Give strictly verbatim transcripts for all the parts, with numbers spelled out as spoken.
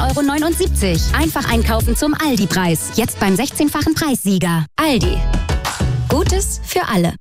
Euro neunundsiebzig. Einfach einkaufen zum Aldi-Preis. Jetzt beim sechzehnfachen Preissieger. Aldi. Gutes für alle.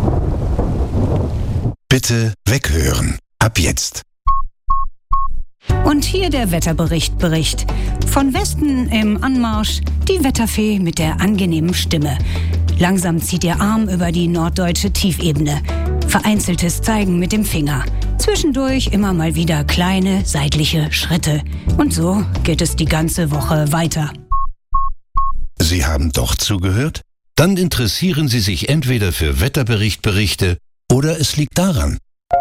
Bitte weghören. Ab jetzt. Und hier der Wetterbericht Bericht. Von Westen im Anmarsch die Wetterfee mit der angenehmen Stimme. Langsam zieht ihr Arm über die norddeutsche Tiefebene. Vereinzeltes Zeigen mit dem Finger. Zwischendurch immer mal wieder kleine seitliche Schritte. Und so geht es die ganze Woche weiter. Sie haben doch zugehört? Dann interessieren Sie sich entweder für Wetterberichtberichte oder es liegt daran.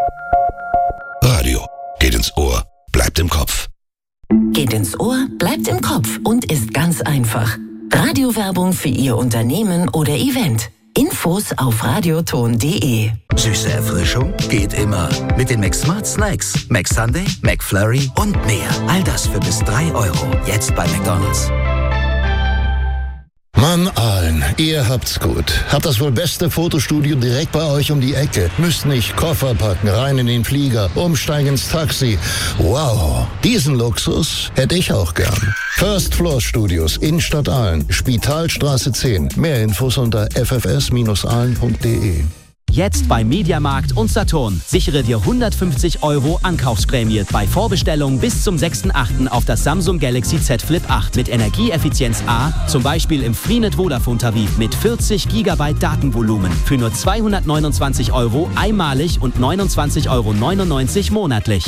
Radio geht ins Ohr, bleibt im Kopf. Geht ins Ohr, bleibt im Kopf und ist ganz einfach. Radiowerbung für Ihr Unternehmen oder Event. Infos auf radioton punkt de. Süße Erfrischung geht immer. Mit den McSmart Snacks. McSunday, McFlurry und mehr. All das für bis drei Euro. Jetzt bei McDonald's. Mann, Aalen, ihr habt's gut. Habt das wohl beste Fotostudio direkt bei euch um die Ecke. Müsst nicht Koffer packen, rein in den Flieger, umsteigen ins Taxi. Wow, diesen Luxus hätte ich auch gern. First Floor Studios, Innenstadt Aalen, Spitalstraße zehn. Mehr Infos unter f f s Bindestrich aalen punkt de. Jetzt bei Mediamarkt und Saturn. Sichere dir hundertfünfzig Euro Ankaufsprämie bei Vorbestellung bis zum sechsten achten auf das Samsung Galaxy Z Flip acht mit Energieeffizienz A, zum Beispiel im Freenet Vodafone Tarif mit vierzig Gigabyte Datenvolumen für nur zweihundertneunundzwanzig Euro einmalig und neunundzwanzig Euro neunundneunzig monatlich.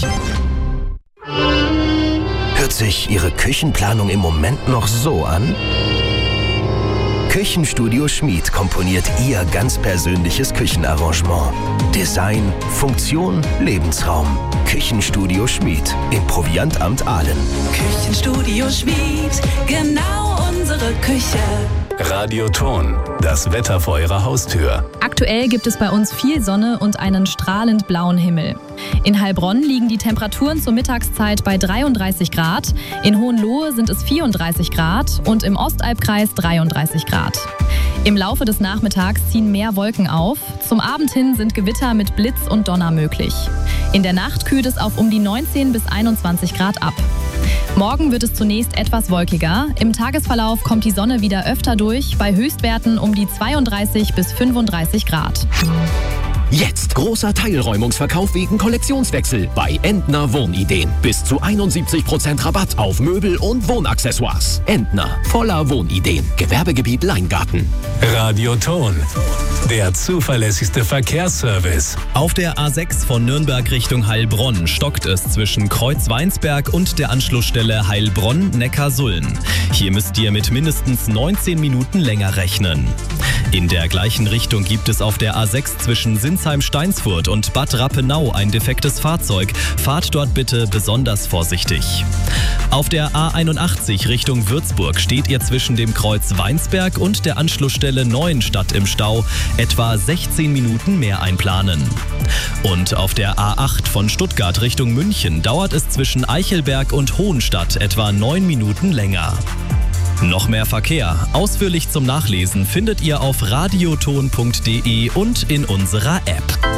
Hört sich Ihre Küchenplanung im Moment noch so an? Küchenstudio Schmid komponiert Ihr ganz persönliches Küchenarrangement. Design, Funktion, Lebensraum. Küchenstudio Schmid im Proviantamt Aalen. Küchenstudio Schmid, genau unsere Küche. Radioton, das Wetter vor Ihrer Haustür. Aktuell gibt es bei uns viel Sonne und einen strahlend blauen Himmel. In Heilbronn liegen die Temperaturen zur Mittagszeit bei dreiunddreißig Grad, in Hohenlohe sind es vierunddreißig Grad und im Ostalbkreis dreiunddreißig Grad. Im Laufe des Nachmittags ziehen mehr Wolken auf. Zum Abend hin sind Gewitter mit Blitz und Donner möglich. In der Nacht kühlt es auf um die neunzehn bis einundzwanzig Grad ab. Morgen wird es zunächst etwas wolkiger. Im Tagesverlauf kommt die Sonne wieder öfter durch, bei Höchstwerten um die zweiunddreißig bis fünfunddreißig Grad. Jetzt großer Teilräumungsverkauf wegen Kollektionswechsel bei Entner Wohnideen. Bis zu einundsiebzig Prozent Rabatt auf Möbel und Wohnaccessoires. Entner, voller Wohnideen. Gewerbegebiet Leingarten. Radioton, der zuverlässigste Verkehrsservice. Auf der A sechs von Nürnberg Richtung Heilbronn stockt es zwischen Kreuzweinsberg und der Anschlussstelle Heilbronn-Neckarsulm. Hier müsst ihr mit mindestens neunzehn Minuten länger rechnen. In der gleichen Richtung gibt es auf der A sechs zwischen Sinsheim-Steinsfurt und Bad Rappenau ein defektes Fahrzeug. Fahrt dort bitte besonders vorsichtig. Auf der A einundachtzig Richtung Würzburg steht ihr zwischen dem Kreuz Weinsberg und der Anschlussstelle Neuenstadt im Stau. Etwa sechzehn Minuten mehr einplanen. Und auf der A acht von Stuttgart Richtung München dauert es zwischen Eichelberg und Hohenstadt etwa neun Minuten länger. Noch mehr Verkehr, ausführlich zum Nachlesen, findet ihr auf radioton punkt de und in unserer App.